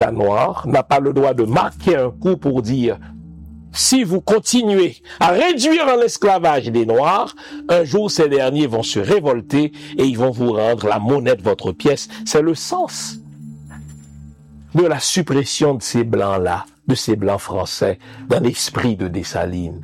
Africa noire n'a pas le droit de marquer un coup pour dire si vous continuez à réduire en esclavage les Noirs, un jour ces derniers vont se révolter et ils vont vous rendre la monnaie de votre pièce. C'est le sens de la suppression de ces Blancs-là, de ces Blancs français, dans l'esprit de Dessalines.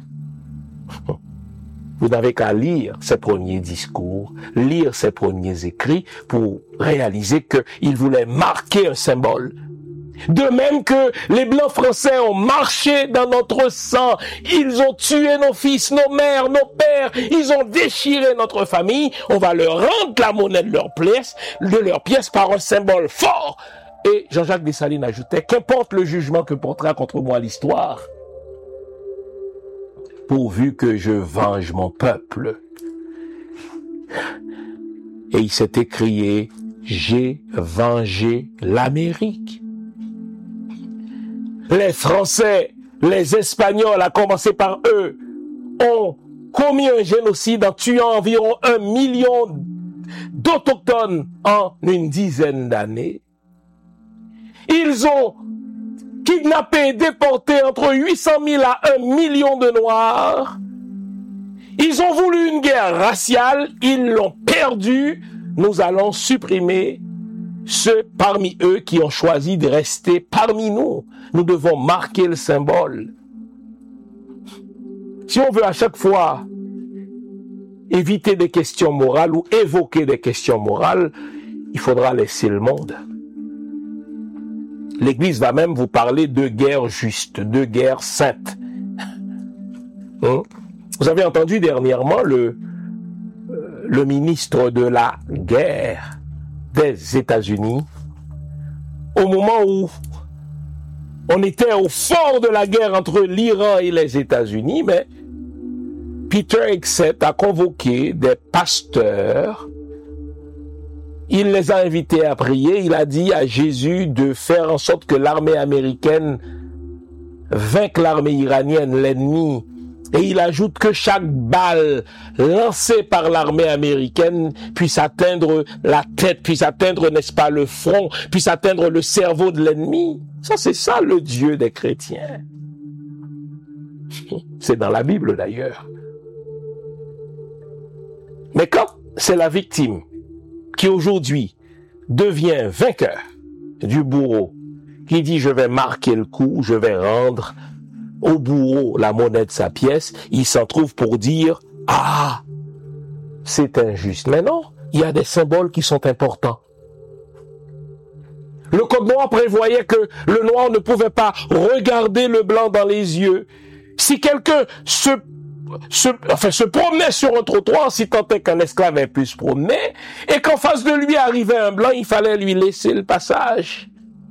Vous n'avez qu'à lire ses premiers discours, lire ses premiers écrits pour réaliser qu'il voulait marquer un symbole. De même que les Blancs français ont marché dans notre sang, ils ont tué nos fils, nos mères, nos pères, ils ont déchiré notre famille, on va leur rendre la monnaie de leur pièce par un symbole fort. Et Jean-Jacques Dessalines ajoutait, qu'importe le jugement que portera contre moi l'histoire, pourvu que je venge mon peuple. Et il s'est écrié, j'ai vengé l'Amérique. Les Français, les Espagnols, à commencer par eux, ont commis un génocide en tuant environ 1 million d'autochtones en une dizaine d'années. Ils ont kidnappé et déporté entre 800 000 à 1 million de Noirs. Ils ont voulu une guerre raciale, ils l'ont perdue. Nous allons supprimer ceux parmi eux qui ont choisi de rester parmi nous. Nous devons marquer le symbole. Si on veut à chaque fois éviter des questions morales ou évoquer des questions morales, il faudra laisser le monde. L'Église va même vous parler de guerre juste, de guerre sainte. Vous avez entendu dernièrement le ministre de la guerre des États-Unis, au moment où on était au fort de la guerre entre l'Iran et les États-Unis, mais Peter Hegseth a convoqué des pasteurs. Il les a invités à prier. Il a dit à Jésus de faire en sorte que l'armée américaine vainque l'armée iranienne, l'ennemi. Et il ajoute que chaque balle lancée par l'armée américaine puisse atteindre la tête, puisse atteindre, n'est-ce pas, le front, puisse atteindre le cerveau de l'ennemi. Ça, c'est ça le Dieu des chrétiens. C'est dans la Bible d'ailleurs. Mais quand c'est la victime qui aujourd'hui devient vainqueur du bourreau, qui dit je vais marquer le coup, je vais rendre au bourreau la monnaie de sa pièce, il s'en trouve pour dire ah, c'est injuste. Mais non, il y a des symboles qui sont importants. Le code noir prévoyait que le noir ne pouvait pas regarder le blanc dans les yeux. Si quelqu'un se promenait sur un trottoir, si tant est qu'un esclave ait pu se promener, et qu'en face de lui arrivait un blanc, il fallait lui laisser le passage.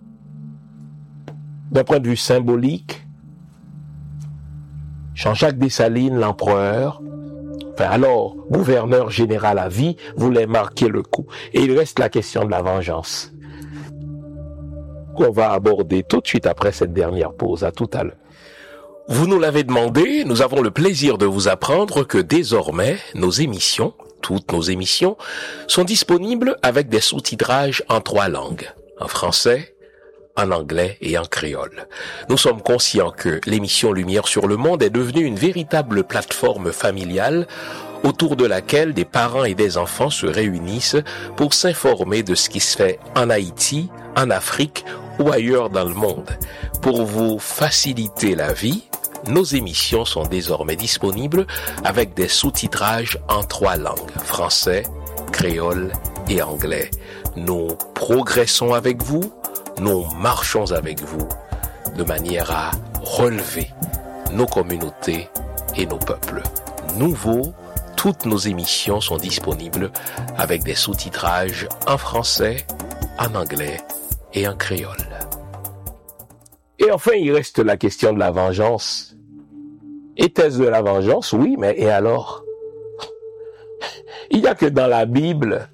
D'un point de vue symbolique, Jean-Jacques Dessalines, l'empereur, alors gouverneur général à vie, voulait marquer le coup. Et il reste la question de la vengeance, qu'on va aborder tout de suite après cette dernière pause. À tout à l'heure. Vous nous l'avez demandé, nous avons le plaisir de vous apprendre que désormais, nos émissions, toutes nos émissions, sont disponibles avec des sous-titrages en 3 langues, en français, en anglais et en créole. Nous sommes conscients que l'émission Lumière sur le Monde est devenue une véritable plateforme familiale autour de laquelle des parents et des enfants se réunissent pour s'informer de ce qui se fait en Haïti, en Afrique ou ailleurs dans le monde. Pour vous faciliter la vie, nos émissions sont désormais disponibles avec des sous-titrages en 3 langues, français, créole et anglais. Nous progressons avec vous, nous marchons avec vous de manière à relever nos communautés et nos peuples. Nouveau, toutes nos émissions sont disponibles avec des sous-titrages en français, en anglais et en créole. Et enfin, il reste la question de la vengeance. Était-ce de la vengeance? Oui, mais et alors? Il n'y a que dans la Bible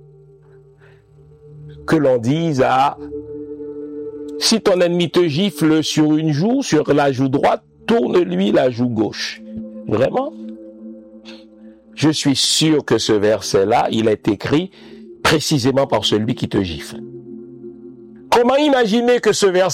que l'on dise si ton ennemi te gifle sur une joue, sur la joue droite, tourne-lui la joue gauche. Vraiment? Je suis sûr que ce verset-là, il est écrit précisément par celui qui te gifle. Comment imaginer que ce verset